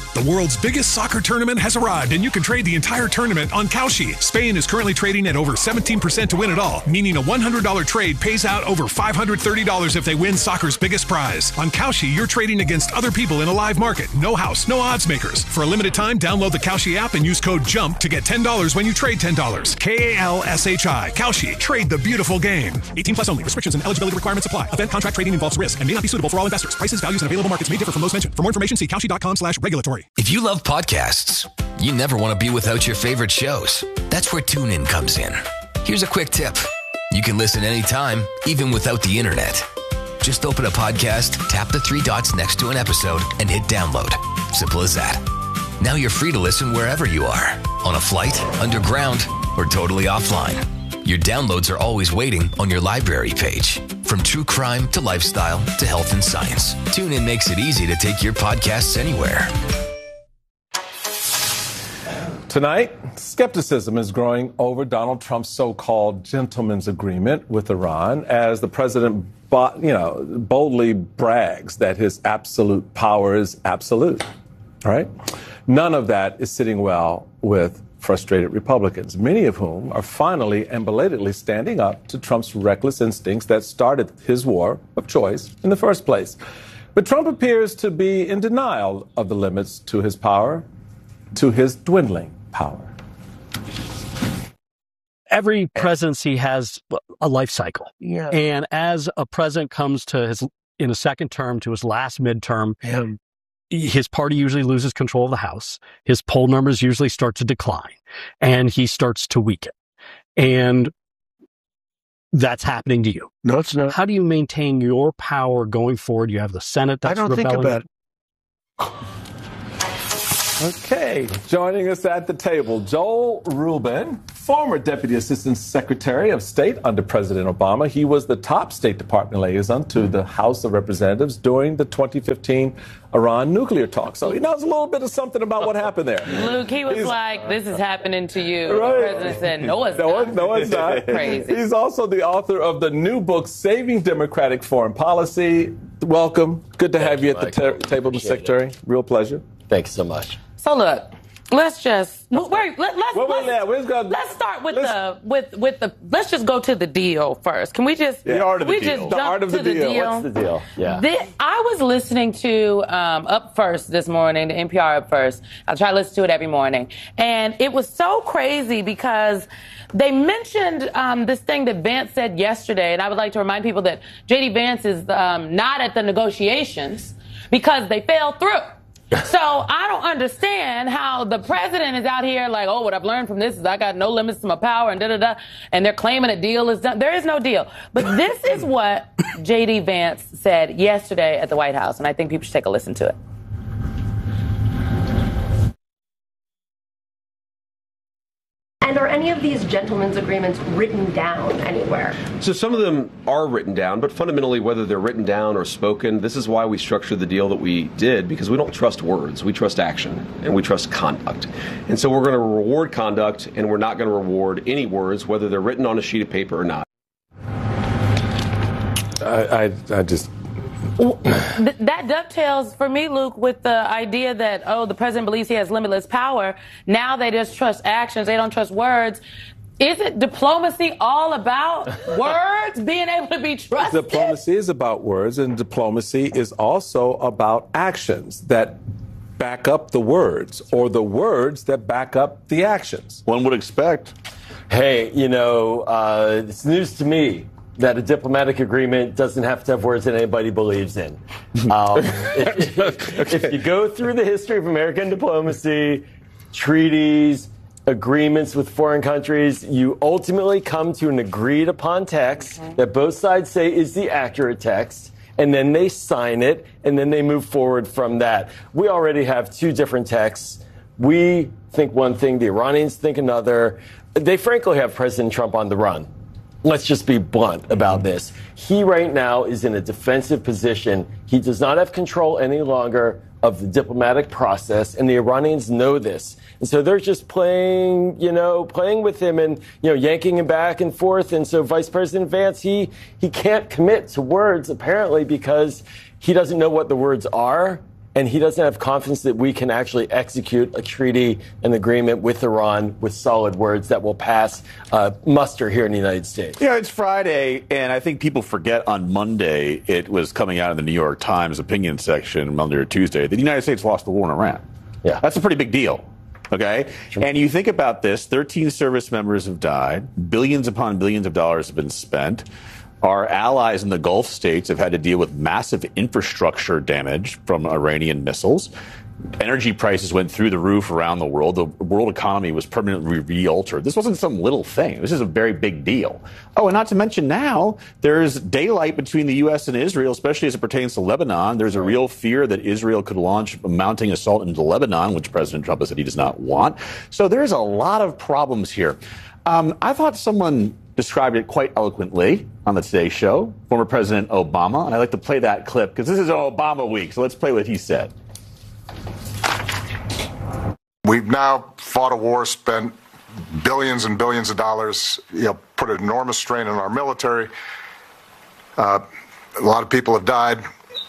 The world's biggest soccer tournament has arrived, and you can trade the entire tournament on Kalshi. Spain is currently trading at over 17% to win it all, meaning a $100 trade pays out over $530 if they win soccer's biggest prize. On Kalshi, you're trading against other people in a live market. No house, no odds makers. For a limited time, download the Kalshi app and use code JUMP to get $10 when you trade $10. Kalshi. Kalshi. Trade the beautiful game. 18 plus only. Restrictions and eligibility requirements apply. Event contract trading involves risk and may not be suitable for all investors. Prices, values, and available markets may differ from those mentioned. For more information, see kalshi.com/regulatory. If you love podcasts, you never want to be without your favorite shows. That's where TuneIn comes in. Here's a quick tip. You can listen anytime, even without the internet. Just open a podcast, tap the 3 dots next to an episode, and hit download. Simple as that. Now you're free to listen wherever you are. On a flight, underground, or totally offline. Your downloads are always waiting on your library page. From true crime to lifestyle to health and science, TuneIn makes it easy to take your podcasts anywhere. Tonight, skepticism is growing over Donald Trump's so-called gentleman's agreement with Iran as the president boldly brags that his absolute power is absolute. All right? None of that is sitting well with frustrated Republicans, many of whom are finally and belatedly standing up to Trump's reckless instincts that started his war of choice in the first place. But Trump appears to be in denial of the limits to his power, to his dwindling power. Every presidency has a life cycle. Yeah. And as a president comes to in a second term to his last midterm, his party usually loses control of the House. His poll numbers usually start to decline and he starts to weaken. And that's happening to you. No, it's not. How do you maintain your power going forward? You have the Senate that's rebelling. I don't think about it. Okay, joining us at the table, Joel Rubin, former Deputy Assistant Secretary of State under President Obama. He was the top State Department liaison to the House of Representatives during the 2015 Iran nuclear talks. So he knows a little bit of something about what happened there. Luke, he was like, this is happening to you. Right. The president said, no, it's not. No, it's not. Crazy. He's also the author of the new book, Saving Democratic Foreign Policy. Welcome. Good to have you at the table, Mr. Secretary. Real pleasure. Thanks so much. So look, let's just let's start with let's just go to the deal first. Can we just the art of the deal? Just the art of the deal. What's the deal? Yeah. I was listening to Up First this morning, the NPR Up First. I try to listen to it every morning, and it was so crazy because they mentioned this thing that Vance said yesterday, and I would like to remind people that J.D. Vance is not at the negotiations because they fell through. So I don't understand how the president is out here like, oh, what I've learned from this is I got no limits to my power and da-da-da, and they're claiming a deal is done. There is no deal. But this is what J.D. Vance said yesterday at the White House, and I think people should take a listen to it. And are any of these gentlemen's agreements written down anywhere? So some of them are written down, but fundamentally, whether they're written down or spoken, this is why we structured the deal that we did, because we don't trust words. We trust action, and we trust conduct. And so we're going to reward conduct, and we're not going to reward any words, whether they're written on a sheet of paper or not. That dovetails for me, Luke, with the idea that, the president believes he has limitless power. Now they just trust actions. They don't trust words. Isn't diplomacy all about words, being able to be trusted? Diplomacy is about words, and diplomacy is also about actions that back up the words, or the words that back up the actions. One would expect. Hey, it's news to me that a diplomatic agreement doesn't have to have words that anybody believes in. If you go through the history of American diplomacy, treaties, agreements with foreign countries, you ultimately come to an agreed upon text that both sides say is the accurate text, and then they sign it, and then they move forward from that. We already have two different texts. We think one thing, the Iranians think another. They frankly have President Trump on the run. Let's just be blunt about this. He right now is in a defensive position. He does not have control any longer of the diplomatic process, and the Iranians know this. And so they're just playing with him and, yanking him back and forth. And so Vice President Vance, he can't commit to words, apparently, because he doesn't know what the words are. and he doesn't have confidence that we can actually execute a treaty, an agreement with Iran with solid words that will pass muster here in the United States. Yeah, it's Friday, and I think people forget on Monday it was coming out in the New York Times opinion section, Monday or Tuesday, that the United States lost the war in Iran. Yeah. That's a pretty big deal. Okay? Sure. And you think about this, 13 service members have died, billions upon billions of dollars have been spent. Our allies in the Gulf states have had to deal with massive infrastructure damage from Iranian missiles. Energy prices went through the roof around the world. The world economy was permanently re-altered. This wasn't some little thing. This is a very big deal. Oh, and not to mention now, there's daylight between the U.S. and Israel, especially as it pertains to Lebanon. There's a real fear that Israel could launch a mounting assault into Lebanon, which President Trump has said he does not want. So there's a lot of problems here. I thought someone described it quite eloquently on the Today Show, former President Obama, and I'd like to play that clip because this is Obama week, so let's play what he said. We've now fought a war, spent billions and billions of dollars, put an enormous strain on our military. A lot of people have died,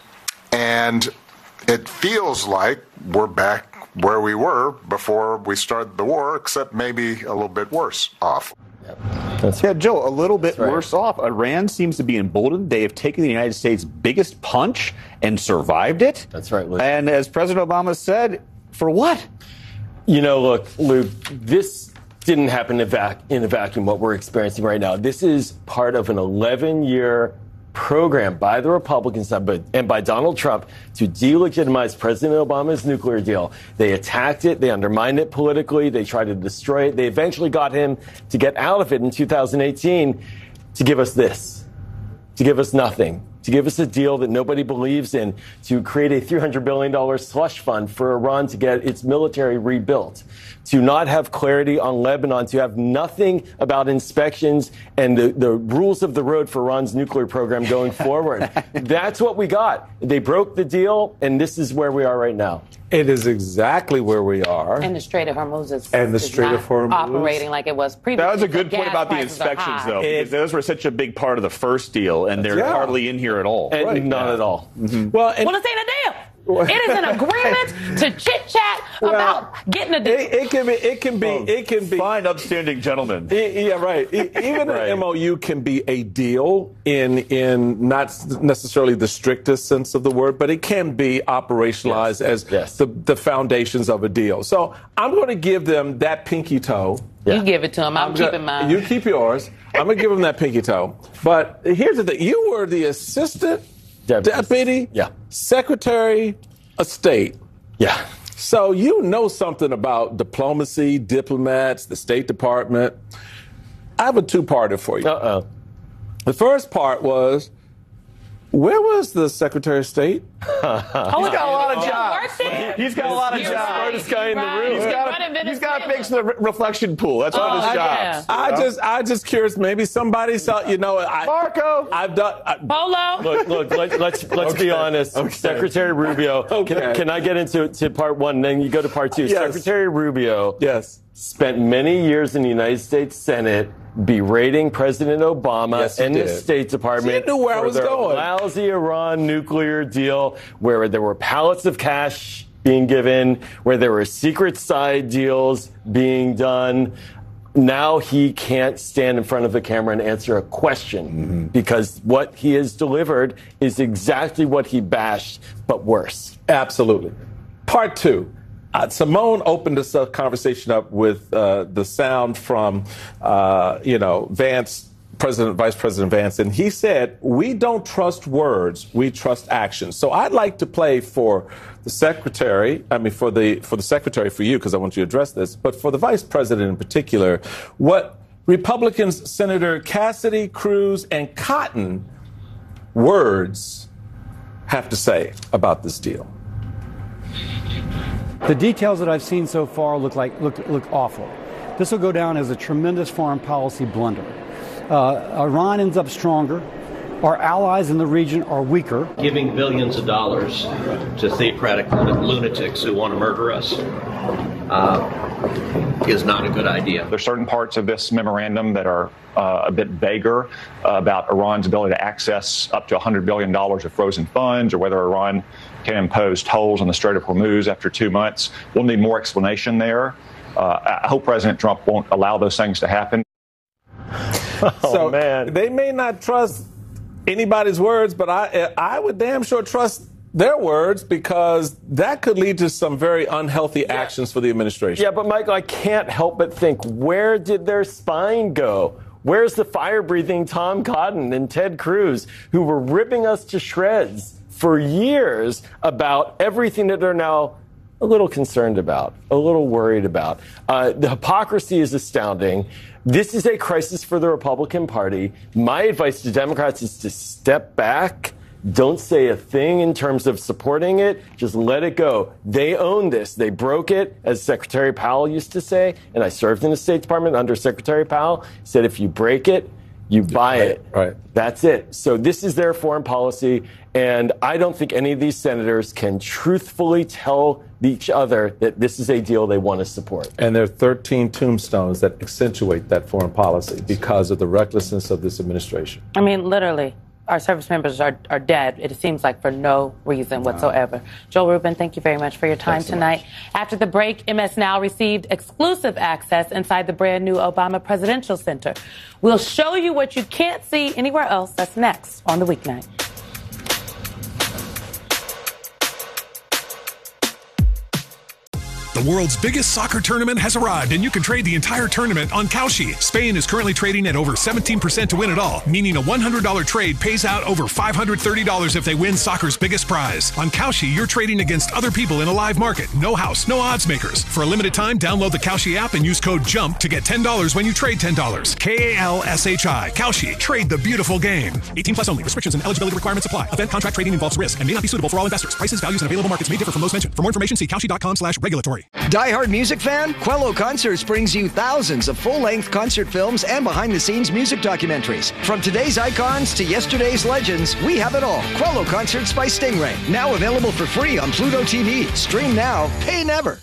and it feels like we're back where we were before we started the war, except maybe a little bit worse off. Yeah, Joe, a little bit worse off. Iran seems to be emboldened. They have taken the United States' biggest punch and survived it. That's right, Luke. And as President Obama said, for what? Look, Luke, this didn't happen in a vacuum, what we're experiencing right now. This is part of an 11-year program by the Republicans and by Donald Trump to delegitimize President Obama's nuclear deal. They attacked it. They undermined it politically. They tried to destroy it. They eventually got him to get out of it in 2018 to give us this, to give us nothing, to give us a deal that nobody believes in, to create a $300 billion slush fund for Iran to get its military rebuilt, to not have clarity on Lebanon, to have nothing about inspections and the rules of the road for Iran's nuclear program going forward. That's what we got. They broke the deal, and this is where we are right now. It is exactly where we are. And the Strait of Hormuz is operating like it was previously. That was a good point about the inspections, though, because those were such a big part of the first deal, and they're hardly in here at all. And not at all. Mm-hmm. Well, it ain't a deal. It is an agreement to chit-chat about getting a deal. It can be fine, upstanding gentlemen. Yeah, right. Even an MOU can be a deal in not necessarily the strictest sense of the word, but it can be operationalized as the foundations of a deal. So I'm going to give them that pinky toe. Yeah. You give it to them. I'm keeping mine. You keep yours. I'm going to give them that pinky toe. But here's the thing. You were the assistant Deputy Secretary of State. Yeah. So you know something about diplomacy, diplomats, the State Department. I have a two-parter for you. Uh-oh. The first part was, where was the Secretary of State? He's got a lot of jobs. He's got a lot of You're jobs. Smartest guy in the room. He's got to fix the reflection pool. That's one of his jobs. I just curious. Maybe somebody saw. Marco. I've done. Polo. Look. Let's be honest. Okay. Secretary Rubio. Okay. Can I get into part one? Then you go to part two. Yes. Secretary Rubio. Spent many years in the United States Senate berating President Obama and the State Department for their lousy Iran nuclear deal, where there were pallets of cash being given, where there were secret side deals being done. Now he can't stand in front of the camera and answer a question because what he has delivered is exactly what he bashed, but worse. Absolutely. Part two. Simone opened this conversation up with the sound from, Vance, Vice President Vance, and he said, we don't trust words, we trust action. So I'd like to play for the Secretary, for the Secretary for you, because I want you to address this, but for the Vice President in particular, what Republicans Senator Cassidy, Cruz, and Cotton words have to say about this deal. The details that I've seen so far look awful. This will go down as a tremendous foreign policy blunder. Iran ends up stronger. our allies in the region are weaker. Giving billions of dollars to theocratic lunatics who want to murder us is not a good idea. There's certain parts of this memorandum that are a bit vaguer about Iran's ability to access up to $100 billion of frozen funds, or whether Iran can impose tolls on the Strait of Hormuz after 2 months. We'll need more explanation there. I hope President Trump won't allow those things to happen. So they may not trust anybody's words, but I would damn sure trust their words, because that could lead to some very unhealthy actions for the administration. Yeah, but Michael, I can't help but think, where did their spine go? Where's the fire-breathing Tom Cotton and Ted Cruz, who were ripping us to shreds for years about everything that they're now a little concerned about, a little worried about? The hypocrisy is astounding. This is a crisis for the Republican Party. My advice to Democrats is to step back. Don't say a thing in terms of supporting it. Just let it go. They own this. They broke it, as Secretary Powell used to say. And I served in the State Department under Secretary Powell. He said, if you break it, you buy it. Right. That's it. So this is their foreign policy. And I don't think any of these senators can truthfully tell each other that this is a deal they want to support. And there are 13 tombstones that accentuate that foreign policy because of the recklessness of this administration. I mean, literally. Our service members are dead, it seems like, for no reason whatsoever. Joel Rubin, thank you very much for your time tonight. After the break, MS Now received exclusive access inside the brand new Obama Presidential Center. We'll show you what you can't see anywhere else. That's next on The Weeknight. The world's biggest soccer tournament has arrived, and you can trade the entire tournament on Kalshi. Spain is currently trading at over 17% to win it all, meaning a $100 trade pays out over $530 if they win soccer's biggest prize. On Kalshi, you're trading against other people in a live market. No house, no odds makers. For a limited time, download the Kalshi app and use code JUMP to get $10 when you trade $10. Kalshi. Kalshi. Trade the beautiful game. 18 plus only. Restrictions and eligibility requirements apply. Event contract trading involves risk and may not be suitable for all investors. Prices, values, and available markets may differ from those mentioned. For more information, see Kalshi.com/regulatory. Die-hard music fan? Quello Concerts brings you thousands of full-length concert films and behind-the-scenes music documentaries. From today's icons to yesterday's legends, we have it all. Quello Concerts by Stingray. Now available for free on Pluto TV. Stream now, pay never.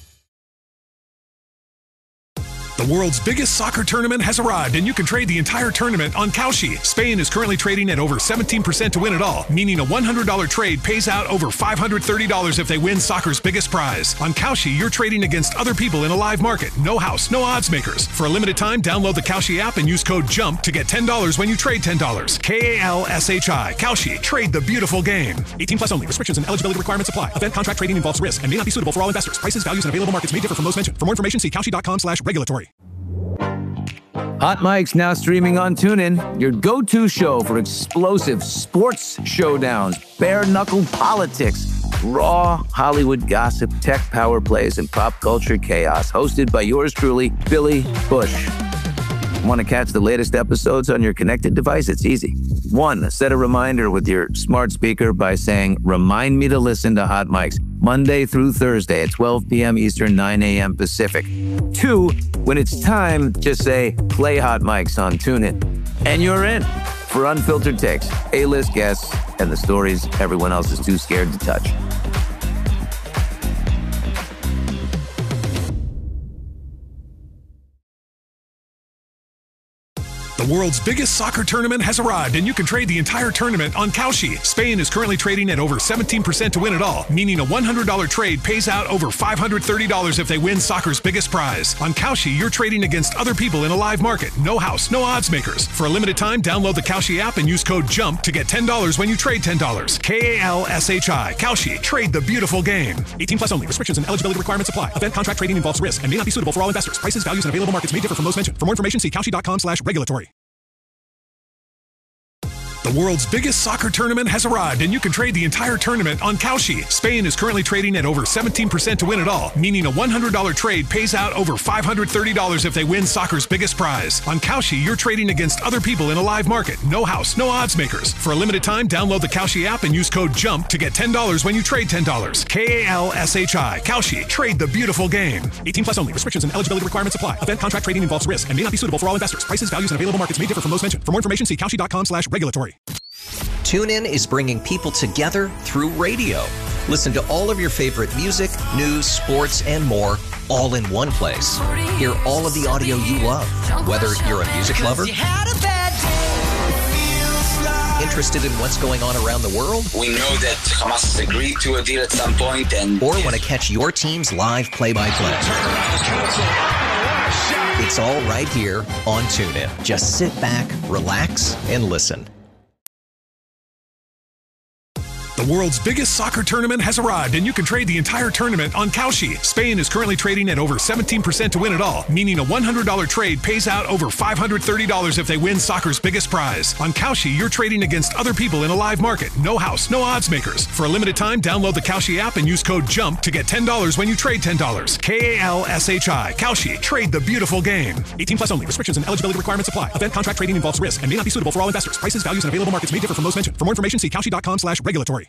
The world's biggest soccer tournament has arrived, and you can trade the entire tournament on Kalshi. Spain is currently trading at over 17% to win it all, meaning a $100 trade pays out over $530 if they win soccer's biggest prize. On Kalshi, you're trading against other people in a live market. No house, no odds makers. For a limited time, download the Kalshi app and use code JUMP to get $10 when you trade $10. Kalshi. Kalshi. Trade the beautiful game. 18 plus only. Restrictions and eligibility requirements apply. Event contract trading involves risk and may not be suitable for all investors. Prices, values, and available markets may differ from those mentioned. For more information, see Kalshi.com/regulatory. Hot Mic's now streaming on TuneIn, your go-to show for explosive sports showdowns, bare-knuckle politics, raw Hollywood gossip, tech power plays, and pop culture chaos. Hosted by yours truly, Billy Bush. Want to catch the latest episodes on your connected device? It's easy. 1, set a reminder with your smart speaker by saying, "Remind me to listen to Hot Mics Monday through Thursday at 12 p.m. Eastern, 9 a.m. Pacific." 2, when it's time, just say, "Play Hot Mics on TuneIn." And you're in for unfiltered takes, A-list guests, and the stories everyone else is too scared to touch. The world's biggest soccer tournament has arrived, and you can trade the entire tournament on Kalshi. Spain is currently trading at over 17% to win it all, meaning a $100 trade pays out over $530 if they win soccer's biggest prize. On Kalshi, you're trading against other people in a live market. No house, no odds makers. For a limited time, download the Kalshi app and use code JUMP to get $10 when you trade $10. Kalshi. Kalshi. Trade the beautiful game. 18 plus only. Restrictions and eligibility requirements apply. Event contract trading involves risk and may not be suitable for all investors. Prices, values, and available markets may differ from those mentioned. For more information, see Kalshi.com/regulatory. The world's biggest soccer tournament has arrived, and you can trade the entire tournament on Kalshi. Spain is currently trading at over 17% to win it all, meaning a $100 trade pays out over $530 if they win soccer's biggest prize. On Kalshi, you're trading against other people in a live market. No house, no odds makers. For a limited time, download the Kalshi app and use code JUMP to get $10 when you trade $10. Kalshi. Kalshi. Trade the beautiful game. 18 plus only. Restrictions and eligibility requirements apply. Event contract trading involves risk and may not be suitable for all investors. Prices, values, and available markets may differ from those mentioned. For more information, see Kalshi.com/regulatory. TuneIn is bringing people together through radio. Listen to all of your favorite music, news, sports, and more all in one place. Hear all of the audio you love, whether you're a music lover, interested in what's going on around the world. We know that Hamas has agreed to a deal at some point, and or want to catch your team's live play-by-play. It's all right here on TuneIn. Just sit back, relax, and listen. The world's biggest soccer tournament has arrived, and you can trade the entire tournament on Kalshi. Spain is currently trading at over 17% to win it all, meaning a $100 trade pays out over $530 if they win soccer's biggest prize. On Kalshi, you're trading against other people in a live market. No house, no odds makers. For a limited time, download the Kalshi app and use code JUMP to get $10 when you trade $10. Kalshi. Kalshi. Trade the beautiful game. 18 plus only. Restrictions and eligibility requirements apply. Event contract trading involves risk and may not be suitable for all investors. Prices, values, and available markets may differ from those mentioned. For more information, see kalshi.com/regulatory.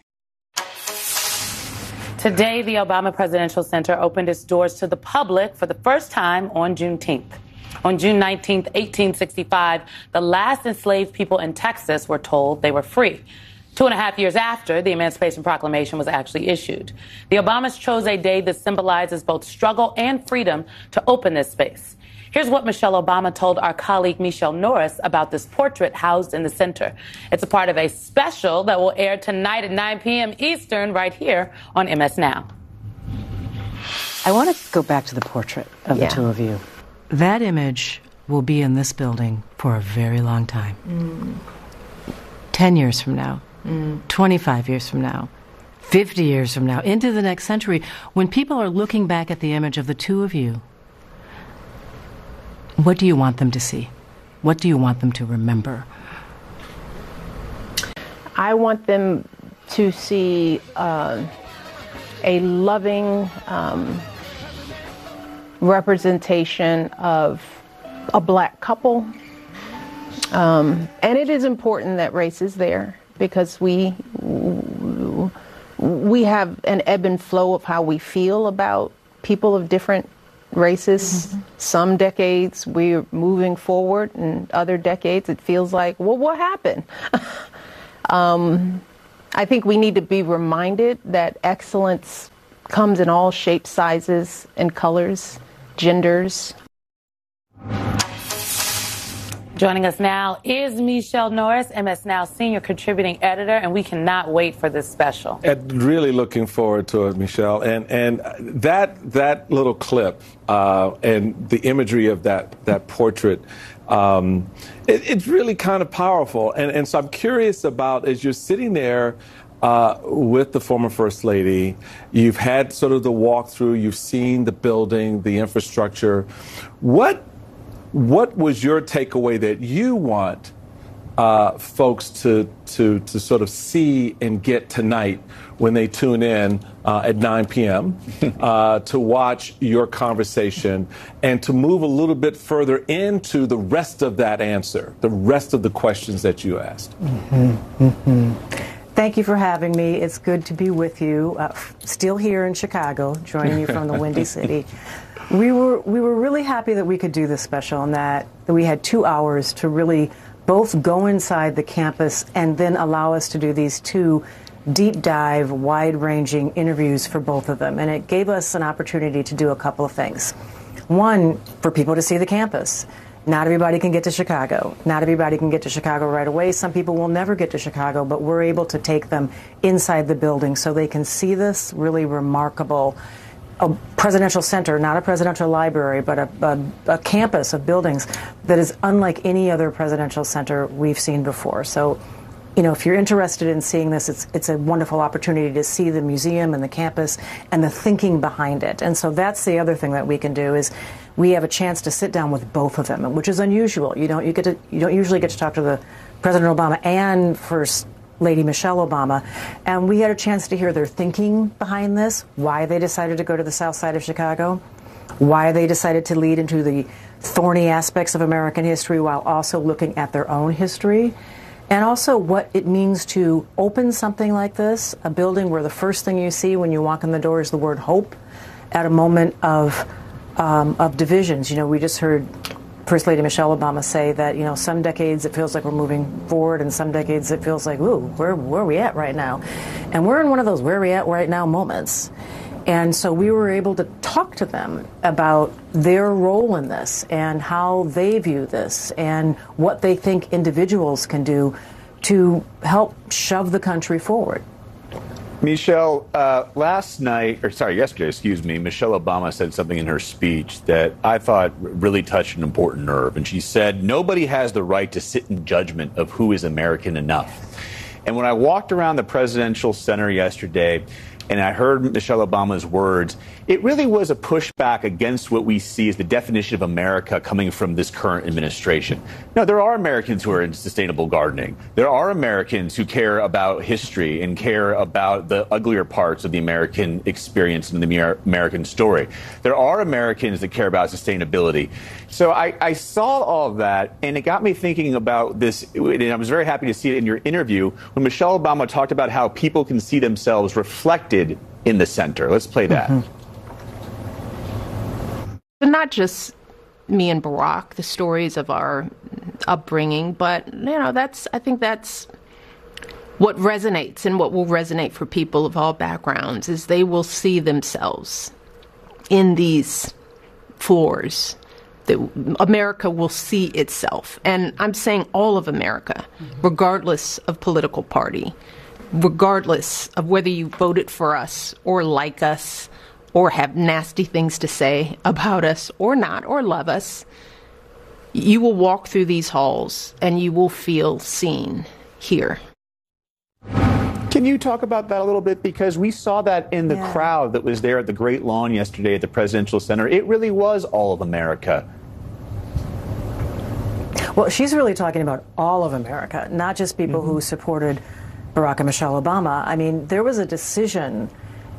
Today, the Obama Presidential Center opened its doors to the public for the first time on Juneteenth. On June 19th, 1865, the last enslaved people in Texas were told they were free. 2.5 years after, the Emancipation Proclamation was actually issued. The Obamas chose a day that symbolizes both struggle and freedom to open this space. Here's what Michelle Obama told our colleague Michelle Norris about this portrait housed in the center. It's a part of a special that will air tonight at 9 p.m. Eastern right here on MS Now. I want to go back to the portrait of the two of you. That image will be in this building for a very long time. 10 years from now, 25 years from now, 50 years from now, into the next century, when people are looking back at the image of the two of you, what do you want them to see? What do you want them to remember? I want them to see a loving representation of a black couple. And it is important that race is there because we have an ebb and flow of how we feel about people of different races. Some decades we're moving forward, and other decades it feels like, well, what happened? I think we need to be reminded that excellence comes in all shapes, sizes, and colors, genders. Joining us now is Michelle Norris, MS Now senior contributing editor, and we cannot wait for this special. And really looking forward to it, Michelle. And that little clip and the imagery of that portrait, it's really kind of powerful. And so I'm curious about, as you're sitting there with the former First Lady, you've had sort of the walkthrough, you've seen the building, the infrastructure. What was your takeaway that you want folks to sort of see and get tonight when they tune in at 9 p.m. To watch your conversation and to move a little bit further into the rest of that answer, the rest of the questions that you asked? Thank you for having me. It's good to be with you. Still here in Chicago, joining you from the Windy City. We were really happy that we could do this special and that we had 2 hours to really both go inside the campus and then allow us to do these two deep dive, wide-ranging interviews for both of them. And it gave us an opportunity to do a couple of things. One, for people to see the campus. Not everybody can get to Chicago. Not everybody can get to Chicago right away. Some people will never get to Chicago, but we're able to take them inside the building so they can see this really remarkable a presidential center, not a presidential library, but a campus of buildings that is unlike any other presidential center we've seen before. So, you know, if you're interested in seeing this, it's a wonderful opportunity to see the museum and the campus and the thinking behind it. And so that's the other thing that we can do is we have a chance to sit down with both of them, which is unusual. You don't usually get to talk to the President Obama and First Lady Michelle Obama, and we had a chance to hear their thinking behind this, why they decided to go to the south side of Chicago, why they decided to lead into the thorny aspects of American history while also looking at their own history, and also what it means to open something like this, a building where the first thing you see when you walk in the door is the word hope, at a moment of divisions. You know, we just heard First Lady Michelle Obama say that, some decades it feels like we're moving forward and some decades it feels like, ooh, where are we at right now? And we're in one of those where are we at right now moments. And so we were able to talk to them about their role in this and how they view this and what they think individuals can do to help shove the country forward. Michelle, yesterday, Michelle Obama said something in her speech that I thought really touched an important nerve. And she said, nobody has the right to sit in judgment of who is American enough. And when I walked around the presidential center yesterday and I heard Michelle Obama's words, it really was a pushback against what we see as the definition of America coming from this current administration. No, there are Americans who are into sustainable gardening. There are Americans who care about history and care about the uglier parts of the American experience and the American story. There are Americans that care about sustainability. So I saw all of that, and it got me thinking about this, and I was very happy to see it in your interview when Michelle Obama talked about how people can see themselves reflected in the center. Let's play that. Mm-hmm. Not just me and Barack, the stories of our upbringing, but I think that's what resonates and what will resonate for people of all backgrounds is they will see themselves in these floors. America will see itself. And I'm saying all of America, regardless of political party, regardless of whether you voted for us or like us or have nasty things to say about us or not, or love us, you will walk through these halls and you will feel seen here. Can you talk about that a little bit? Because we saw that in the crowd that was there at the Great Lawn yesterday at the Presidential Center. It really was all of America. Well, she's really talking about all of America, not just people who supported Barack and Michelle Obama. I mean, there was a decision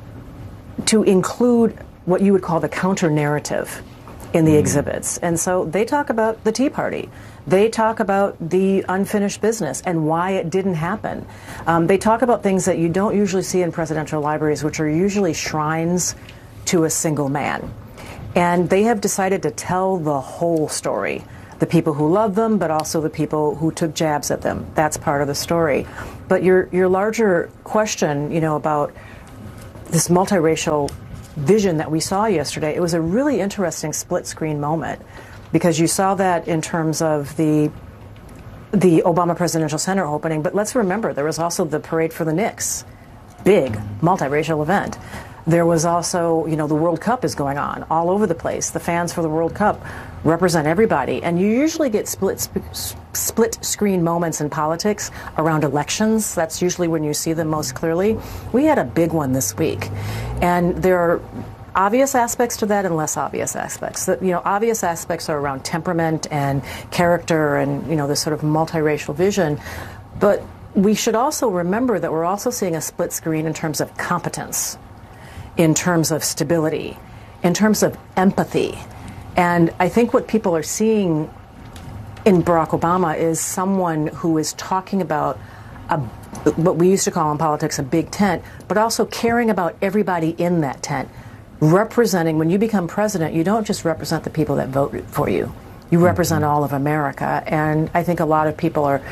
to include what you would call the counter-narrative in the exhibits. And so they talk about the Tea Party. They talk about the unfinished business and why it didn't happen. They talk about things that you don't usually see in presidential libraries, which are usually shrines to a single man. And they have decided to tell the whole story. The people who love them, but also the people who took jabs at them. That's part of the story. But your larger question, about this multiracial vision that we saw yesterday, it was a really interesting split-screen moment because you saw that in terms of the Obama Presidential Center opening. But let's remember, there was also the Parade for the Knicks, big multiracial event. There was also, the World Cup is going on all over the place. The fans for the World Cup represent everybody. And you usually get split screen moments in politics around elections. That's usually when you see them most clearly. We had a big one this week. And there are obvious aspects to that and less obvious aspects. Obvious aspects are around temperament and character and, this sort of multiracial vision. But we should also remember that we're also seeing a split screen in terms of competence, in terms of stability, in terms of empathy. And I think what people are seeing in Barack Obama is someone who is talking about what we used to call in politics a big tent, but also caring about everybody in that tent. Representing, when you become president, you don't just represent the people that voted for you. You represent all of America. And I think a lot of people are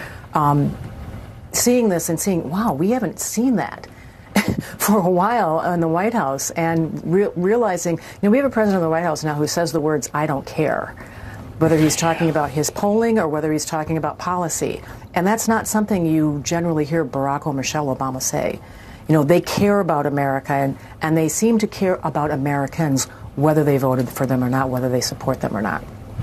seeing this and seeing, wow, we haven't seen that for a while in the White House, and realizing, we have a president of the White House now who says the words, I don't care, whether he's talking about his polling or whether he's talking about policy. And that's not something you generally hear Barack or Michelle Obama say. They care about America, and they seem to care about Americans, whether they voted for them or not, whether they support them or not.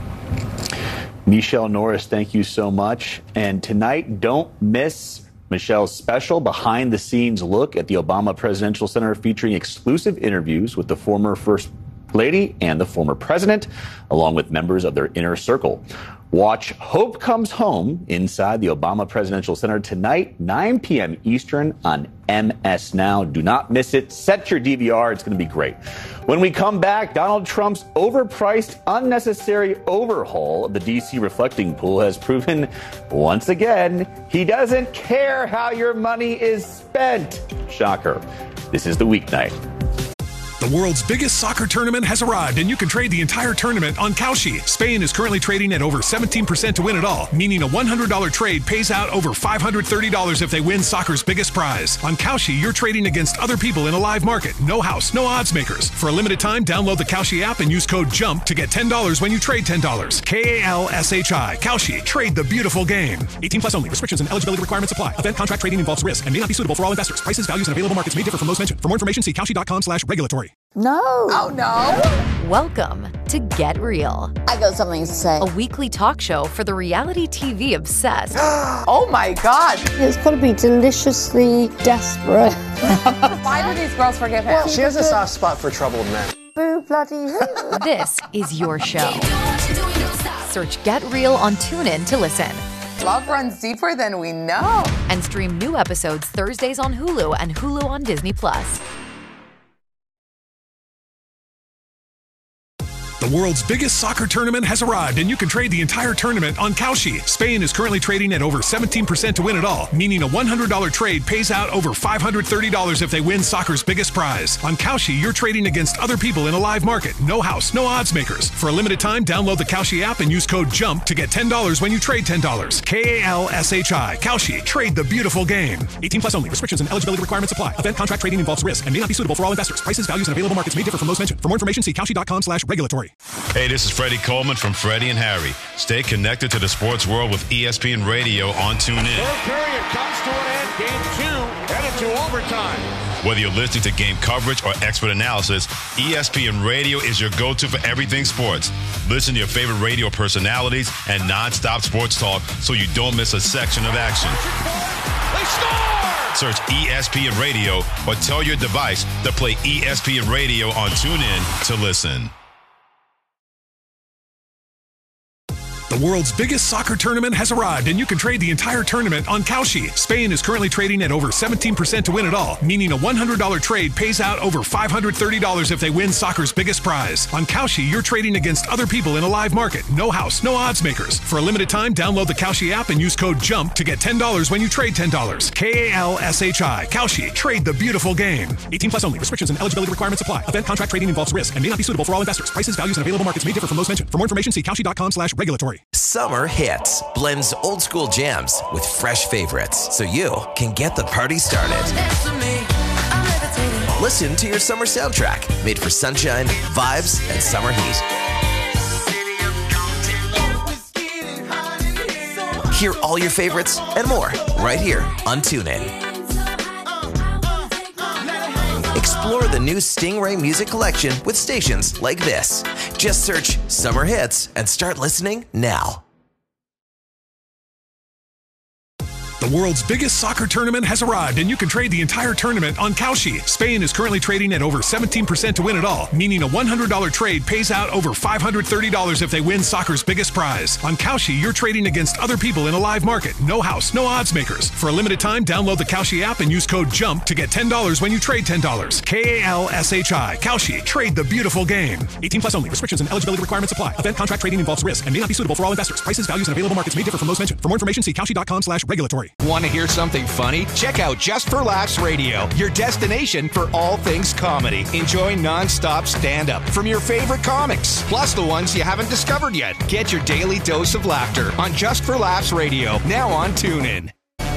Michelle Norris, thank you so much. And tonight, don't miss Michelle's special behind-the-scenes look at the Obama Presidential Center, featuring exclusive interviews with the former First Lady and the former president, along with members of their inner circle. Watch Hope Comes Home inside the Obama Presidential Center tonight, 9 p.m. Eastern on MS Now. Do not miss it. Set your DVR. It's going to be great. When we come back, Donald Trump's overpriced, unnecessary overhaul of the D.C. reflecting pool has proven once again he doesn't care how your money is spent. Shocker. This is The Weeknight. The world's biggest soccer tournament has arrived, and you can trade the entire tournament on Kalshi. Spain is currently trading at over 17% to win it all, meaning a $100 trade pays out over $530 if they win soccer's biggest prize. On Kalshi, you're trading against other people in a live market. No house, no odds makers. For a limited time, download the Kalshi app and use code JUMP to get $10 when you trade $10. Kalshi. Kalshi. Trade the beautiful game. 18 plus only. Restrictions and eligibility requirements apply. Event contract trading involves risk and may not be suitable for all investors. Prices, values, and available markets may differ from those mentioned. For more information, see Kalshi.com/regulatory. No. Oh, no. Welcome to Get Real. I got something to say. A weekly talk show for the reality TV obsessed. Oh, my God. It's got to be deliciously desperate. Why do these girls forgive him? Well, she has a soft spot for troubled men. Boo bloody who. This is your show. Search Get Real on TuneIn to listen. Love runs deeper than we know. And stream new episodes Thursdays on Hulu and Hulu on Disney+. The world's biggest soccer tournament has arrived, and you can trade the entire tournament on Kalshi. Spain is currently trading at over 17% to win it all, meaning a $100 trade pays out over $530 if they win soccer's biggest prize. On Kalshi, you're trading against other people in a live market. No house, no odds makers. For a limited time, download the Kalshi app and use code JUMP to get $10 when you trade $10. Kalshi. Kalshi. Trade the beautiful game. 18 plus only. Restrictions and eligibility requirements apply. Event contract trading involves risk and may not be suitable for all investors. Prices, values, and available markets may differ from those mentioned. For more information, see Kalshi.com/regulatory. Hey, this is Freddie Coleman from Freddie and Harry. Stay connected to the sports world with ESPN Radio on TuneIn. Third period comes to an end. Game 2 headed to overtime. Whether you're listening to game coverage or expert analysis, ESPN Radio is your go-to for everything sports. Listen to your favorite radio personalities and nonstop sports talk so you don't miss a section of action. They score! Search ESPN Radio or tell your device to play ESPN Radio on TuneIn to listen. The world's biggest soccer tournament has arrived, and you can trade the entire tournament on Kalshi. Spain is currently trading at over 17% to win it all, meaning a $100 trade pays out over $530 if they win soccer's biggest prize. On Kalshi, you're trading against other people in a live market. No house, no odds makers. For a limited time, download the Kalshi app and use code JUMP to get $10 when you trade $10. Kalshi. Kalshi. Trade the beautiful game. 18 plus only. Restrictions and eligibility requirements apply. Event contract trading involves risk and may not be suitable for all investors. Prices, values, and available markets may differ from those mentioned. For more information, see Kalshi.com/regulatory. Summer Hits blends old school jams with fresh favorites so you can get the party started. Listen to your summer soundtrack made for sunshine, vibes, and summer heat. Hear all your favorites and more right here on TuneIn. Explore the new Stingray music collection with stations like this. Just search Summer Hits and start listening now. The world's biggest soccer tournament has arrived, and you can trade the entire tournament on Kalshi. Spain is currently trading at over 17% to win it all, meaning a $100 trade pays out over $530 if they win soccer's biggest prize. On Kalshi, you're trading against other people in a live market. No house, no odds makers. For a limited time, download the Kalshi app and use code JUMP to get $10 when you trade $10. Kalshi. Kalshi. Trade the beautiful game. 18 plus only. Restrictions and eligibility requirements apply. Event contract trading involves risk and may not be suitable for all investors. Prices, values, and available markets may differ from those mentioned. For more information, see Kalshi.com/regulatory. Want to hear something funny? Check out Just for Laughs Radio, your destination for all things comedy. Enjoy non-stop stand-up from your favorite comics, plus the ones you haven't discovered yet. Get your daily dose of laughter on Just for Laughs Radio, now on TuneIn.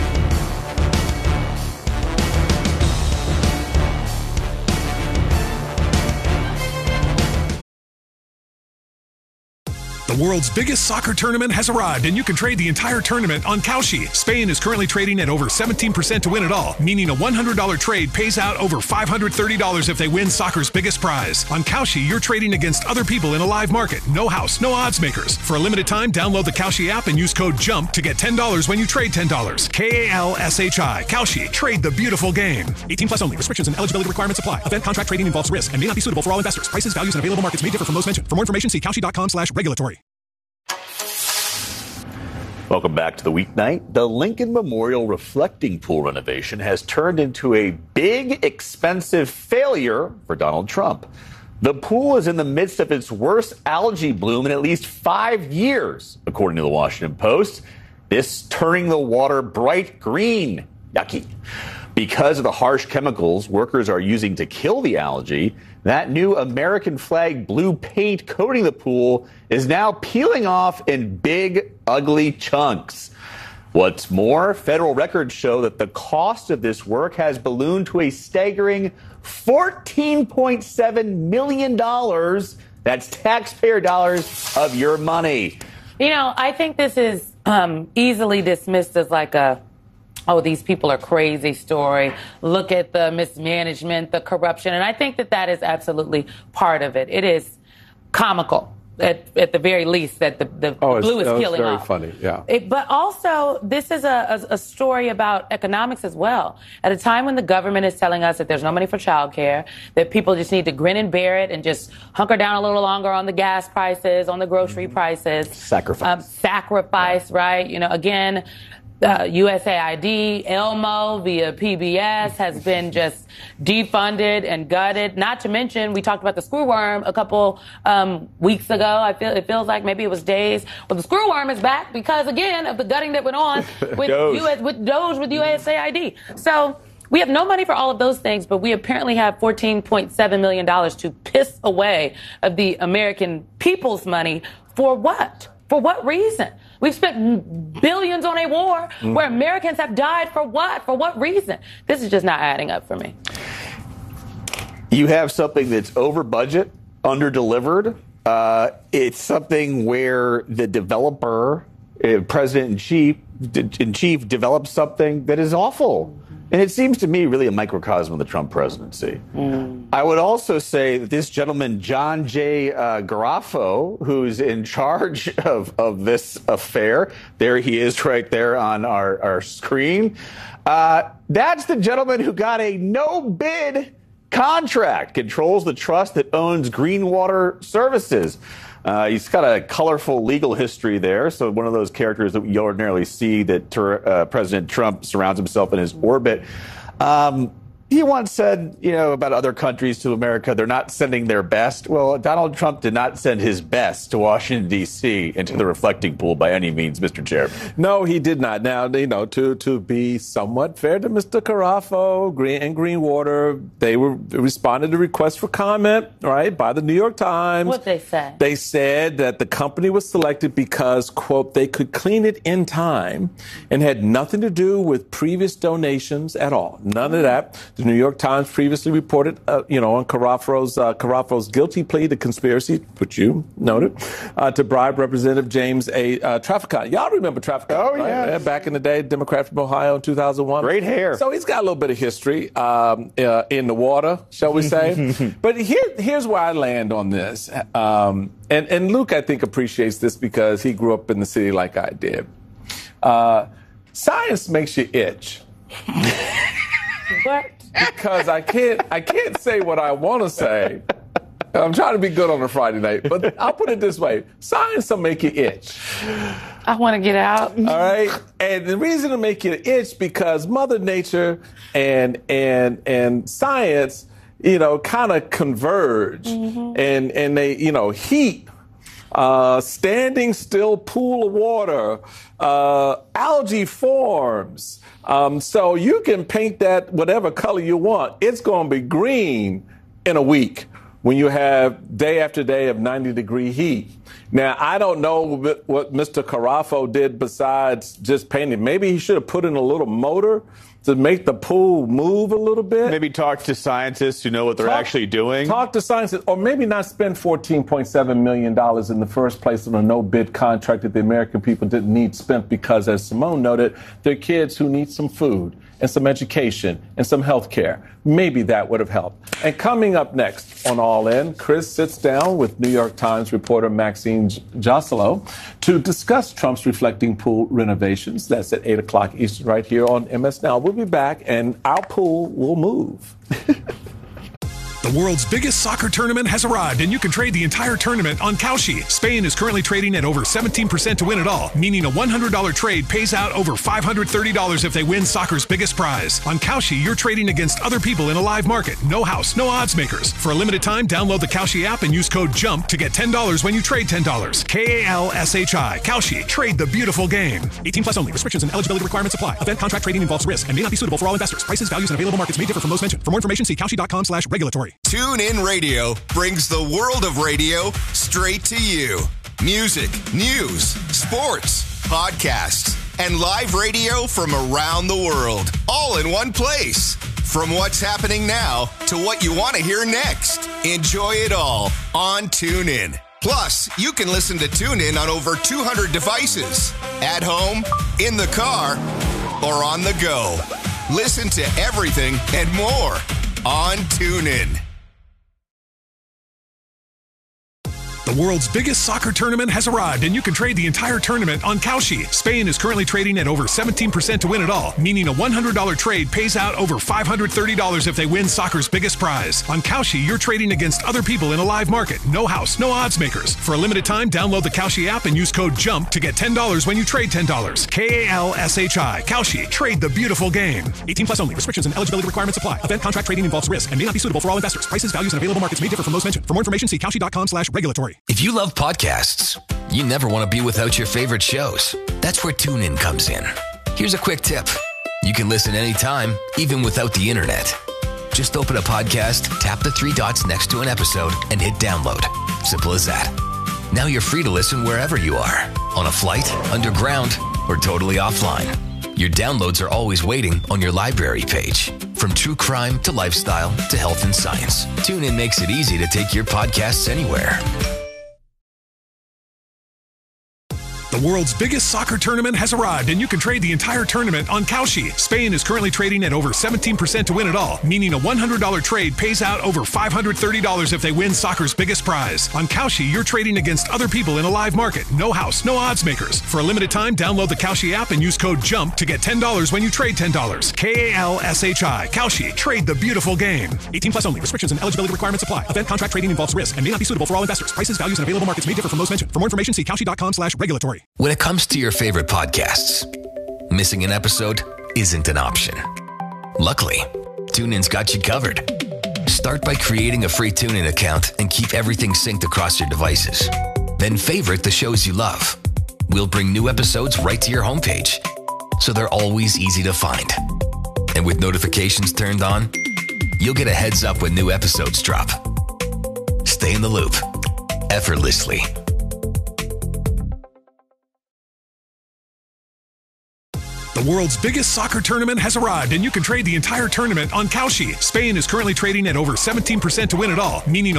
The world's biggest soccer tournament has arrived, and you can trade the entire tournament on Kalshi. Spain is currently trading at over 17% to win it all, meaning a $100 trade pays out over $530 if they win soccer's biggest prize. On Kalshi, you're trading against other people in a live market. No house, no odds makers. For a limited time, download the Kalshi app and use code JUMP to get $10 when you trade $10. Kalshi. Kalshi. Trade the beautiful game. 18 plus only. Restrictions and eligibility requirements apply. Event contract trading involves risk and may not be suitable for all investors. Prices, values, and available markets may differ from those mentioned. For more information, see Kalshi.com/regulatory. Welcome back to the weeknight. The Lincoln Memorial Reflecting Pool renovation has turned into a big, expensive failure for Donald Trump. The pool is in the midst of its worst algae bloom in at least 5 years, according to the Washington Post. This turning the water bright green. Yucky. Because of the harsh chemicals workers are using to kill the algae, That new American flag blue paint coating the pool is now peeling off in big, ugly chunks. What's more, federal records show that the cost of this work has ballooned to a staggering $14.7 million. That's taxpayer dollars of your money. You know, I think this is easily dismissed as like oh, these people are crazy story. Look at the mismanagement, the corruption. And I think that is absolutely part of it. It is comical. At the very least, that the blue is peeling off. It's very funny, yeah. But also, this is a story about economics as well. At a time when the government is telling us that there's no money for childcare, that people just need to grin and bear it and just hunker down a little longer on the gas prices, on the grocery prices. Sacrifice. Right? You know, again, USAID, Elmo via PBS has been just defunded and gutted. Not to mention, we talked about the screwworm a couple weeks ago. It feels like maybe it was days. Well, the screwworm is back because, again, of the gutting that went on with with USAID. So we have no money for all of those things, but we apparently have $14.7 million to piss away of the American people's money. For what? For what reason? We've spent billions on a war where Americans have died for what? For what reason? This is just not adding up for me. You have something that's over budget, under delivered. It's something where the developer, president in chief, develops something that is awful. And it seems to me really a microcosm of the Trump presidency. I would also say that this gentleman, John J. Garofalo, who's in charge of this affair, there he is right there on our screen. That's the gentleman who got a no-bid contract, controls the trust that owns Greenwater Services. He's got a colorful legal history there. So one of those characters that you ordinarily see that President Trump surrounds himself in his orbit. He once said, about other countries to America, they're not sending their best. Well, Donald Trump did not send his best to Washington, D.C. into the reflecting pool by any means, Mr. Chairman. No, he did not. Now, to be somewhat fair to Mr. Garofalo and Greenwater, they responded to requests for comment, right, by the New York Times. What'd they say? They said that the company was selected because, quote, they could clean it in time and had nothing to do with previous donations at all. None of that. The New York Times previously reported, on Garofalo's guilty plea to conspiracy, which you noted, to bribe Representative James A. Traficant. Y'all remember Traficant? Oh, yeah. Right? Back in the day, Democrat from Ohio in 2001. Great hair. So he's got a little bit of history in the water, shall we say. But here's where I land on this. And Luke, I think, appreciates this because he grew up in the city like I did. Science makes you itch. What? Because I can't say what I want to say. I'm trying to be good on a Friday night, but I'll put it this way. Science will make you itch. I want to get out. All right? And the reason to make you itch because Mother Nature and science, kind of converge. And they, heat, standing still pool of water, algae forms. So you can paint that whatever color you want. It's going to be green in a week when you have day after day of 90-degree heat. Now, I don't know what Mr. Garofalo did besides just painting. Maybe he should have put in a little motor to make the pool move a little bit. Maybe talk to scientists who know what they're actually doing. Talk to scientists, or maybe not spend $14.7 million in the first place on a no-bid contract that the American people didn't need spent because, as Simone noted, they're kids who need some food and some education and some health care. Maybe that would have helped. And coming up next on All In, Chris sits down with New York Times reporter Maxine Joselo to discuss Trump's reflecting pool renovations. That's at 8 o'clock Eastern right here on MS Now. We'll be back, and our pool will move. The world's biggest soccer tournament has arrived, and you can trade the entire tournament on Kalshi. Spain is currently trading at over 17% to win it all, meaning a $100 trade pays out over $530 if they win soccer's biggest prize. On Kalshi, you're trading against other people in a live market. No house, no odds makers. For a limited time, download the Kalshi app and use code JUMP to get $10 when you trade $10. Kalshi. Kalshi. Trade the beautiful game. 18 plus only. Restrictions and eligibility requirements apply. Event contract trading involves risk and may not be suitable for all investors. Prices, values, and available markets may differ from those mentioned. For more information, see Kalshi.com/regulatory. regulatory. TuneIn Radio brings the world of radio straight to you. Music, news, sports, podcasts, and live radio from around the world, all in one place. From what's happening now to what you want to hear next. Enjoy it all on TuneIn. Plus, you can listen to TuneIn on over 200 devices. At home, in the car, or on the go. Listen to everything and more on TuneIn. The world's biggest soccer tournament has arrived, and you can trade the entire tournament on Kalshi. Spain is currently trading at over 17% to win it all, meaning a $100 trade pays out over $530 if they win soccer's biggest prize. On Kalshi, you're trading against other people in a live market. No house, no odds makers. For a limited time, download the Kalshi app and use code JUMP to get $10 when you trade $10. Kalshi. Kalshi. Trade the beautiful game. 18 plus only. Restrictions and eligibility requirements apply. Event contract trading involves risk and may not be suitable for all investors. Prices, values, and available markets may differ from those mentioned. For more information, see Kalshi.com/regulatory. If you love podcasts, you never want to be without your favorite shows. That's where TuneIn comes in. Here's a quick tip. You can listen anytime, even without the internet. Just open a podcast, tap the three dots next to an episode, and hit download. Simple as that. Now you're free to listen wherever you are, on a flight, underground, or totally offline. Your downloads are always waiting on your library page. From true crime to lifestyle to health and science, TuneIn makes it easy to take your podcasts anywhere. The world's biggest soccer tournament has arrived, and you can trade the entire tournament on Kalshi. Spain is currently trading at over 17% to win it all, meaning a $100 trade pays out over $530 if they win soccer's biggest prize. On Kalshi, you're trading against other people in a live market. No house, no odds makers. For a limited time, download the Kalshi app and use code JUMP to get $10 when you trade $10. Kalshi. Kalshi. Trade the beautiful game. 18 plus only. Restrictions and eligibility requirements apply. Event contract trading involves risk and may not be suitable for all investors. Prices, values, and available markets may differ from those mentioned. For more information, see Kalshi.com/regulatory. When it comes to your favorite podcasts, missing an episode isn't an option. Luckily, TuneIn's got you covered. Start by creating a free TuneIn account and keep everything synced across your devices. Then favorite the shows you love. We'll bring new episodes right to your homepage, so they're always easy to find. And with notifications turned on, you'll get a heads up when new episodes drop. Stay in the loop, effortlessly. The world's biggest soccer tournament has arrived, and you can trade the entire tournament on Kalshi. Spain is currently trading at over 17% to win it all, meaning